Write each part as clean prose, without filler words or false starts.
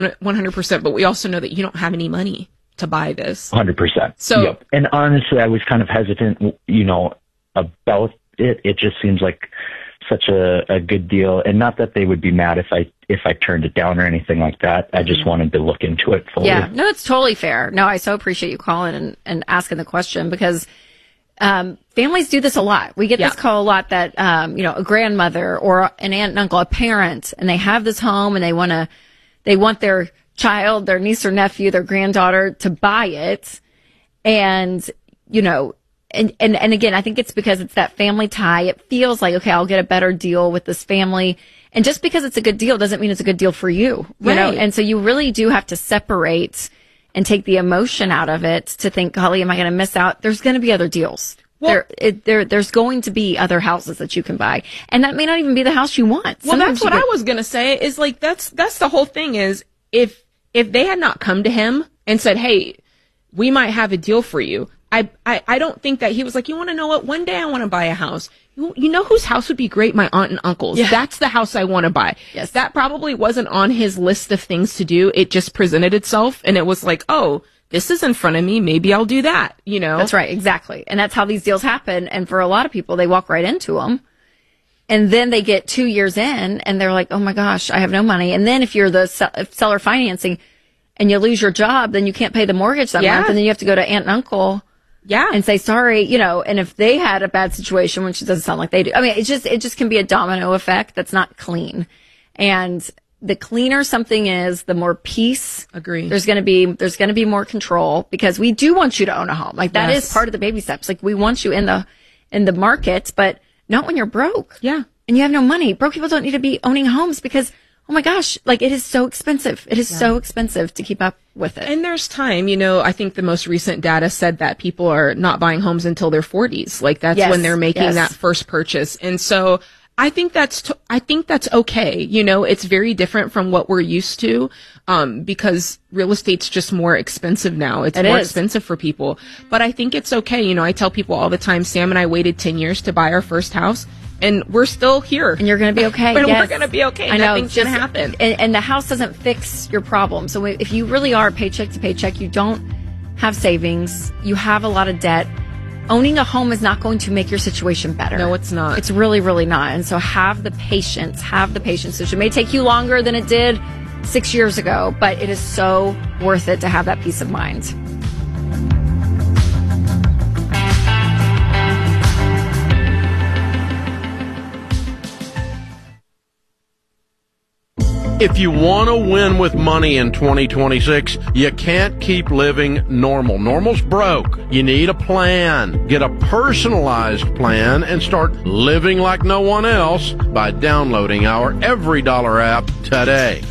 100%, but we also know that you don't have any money to buy this. 100%. So, yep. And honestly, I was kind of hesitant, about it. It just seems like such a good deal, and not that they would be mad if I turned it down or anything like that. I just wanted to look into it fully. Yeah, no, it's totally fair. No, I so appreciate you calling and asking the question, because families do this a lot. We get this call a lot that a grandmother or an aunt and uncle, a parent, and they have this home and they want their child, their niece or nephew, their granddaughter to buy it, and And again, I think it's because it's that family tie. It feels like, okay, I'll get a better deal with this family. And just because it's a good deal doesn't mean it's a good deal for you. You know? And so you really do have to separate and take the emotion out of it to think, golly, am I going to miss out? There's going to be other deals. Well, there's going to be other houses that you can buy. And that may not even be the house you want. Well, that's what I was going to say, is like, that's the whole thing, is if they had not come to him and said, hey, we might have a deal for you, I don't think that he was like, you want to know what? One day I want to buy a house. You know whose house would be great? My aunt and uncle's. Yeah. That's the house I want to buy. Yes. That probably wasn't on his list of things to do. It just presented itself, and it was like, oh, this is in front of me. Maybe I'll do that, That's right. Exactly. And that's how these deals happen. And for a lot of people, they walk right into them. And then they get 2 years in and they're like, oh my gosh, I have no money. And then if you're the seller financing and you lose your job, then you can't pay the mortgage that month. And then you have to go to aunt and uncle. Yeah. And say, sorry, and if they had a bad situation, which doesn't sound like they do. I mean, it just can be a domino effect that's not clean. And the cleaner something is, the more peace. Agree. There's going to be more control, because we do want you to own a home. Like, that is part of the baby steps. Like, we want you in the market, but not when you're broke. Yeah. And you have no money. Broke people don't need to be owning homes, because, oh my gosh, like, it is so expensive. It is so expensive to keep up with it. And there's time, I think the most recent data said that people are not buying homes until their 40s. Like, that's when they're making that first purchase. And so I think that's okay. It's very different from what we're used to, because real estate's just more expensive now. It's more expensive for people. But I think it's okay. I tell people all the time, Sam and I waited 10 years to buy our first house, and we're still here. And you're going to be okay. And we're going to be okay. I know. Nothing's going to happen. And the house doesn't fix your problem. So if you really are paycheck to paycheck, you don't have savings, you have a lot of debt, owning a home is not going to make your situation better. No, it's not. It's really, really not. And so have the patience. It may take you longer than it did 6 years ago, but it is so worth it to have that peace of mind. If you want to win with money in 2026, you can't keep living normal. Normal's broke. You need a plan. Get a personalized plan and start living like no one else by downloading our Every Dollar app today.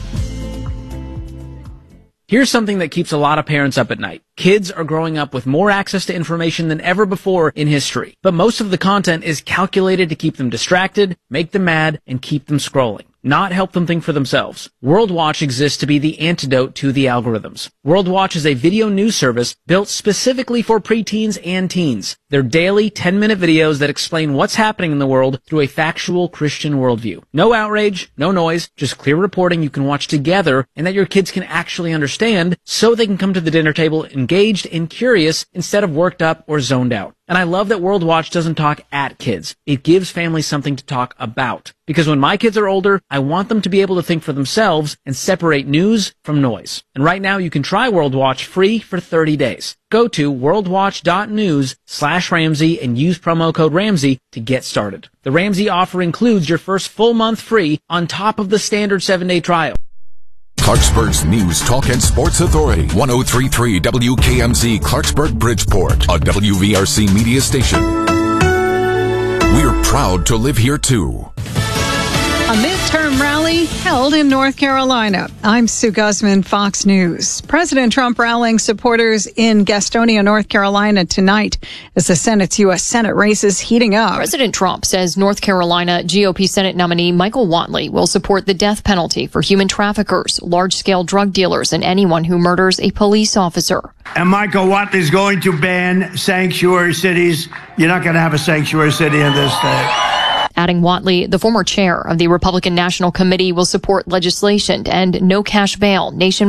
Here's something that keeps a lot of parents up at night. Kids are growing up with more access to information than ever before in history, but most of the content is calculated to keep them distracted, make them mad, and keep them scrolling, not help them think for themselves. World Watch exists to be the antidote to the algorithms. World Watch is a video news service built specifically for preteens and teens. They're daily 10-minute videos that explain what's happening in the world through a factual Christian worldview. No outrage, no noise, just clear reporting you can watch together and that your kids can actually understand, so they can come to the dinner table engaged and curious instead of worked up or zoned out. And I love that World Watch doesn't talk at kids. It gives families something to talk about. Because when my kids are older, I want them to be able to think for themselves and separate news from noise. And right now you can try World Watch free for 30 days. Go to worldwatch.news/Ramsey and use promo code Ramsey to get started. The Ramsey offer includes your first full month free on top of the standard 7-day trial. Clarksburg's News, Talk, and Sports Authority. 103.3 WKMZ Clarksburg Bridgeport, a WVRC media station. We're proud to live here, too. A midterm rally held in North Carolina. I'm Sue Guzman, Fox News. President Trump rallying supporters in Gastonia, North Carolina tonight as the Senate's U.S. Senate race is heating up. President Trump says North Carolina GOP Senate nominee Michael Whatley will support the death penalty for human traffickers, large-scale drug dealers, and anyone who murders a police officer. And Michael Whatley's going to ban sanctuary cities. You're not going to have a sanctuary city in this state. Adding Whatley, the former chair of the Republican National Committee, will support legislation to end no cash bail nationwide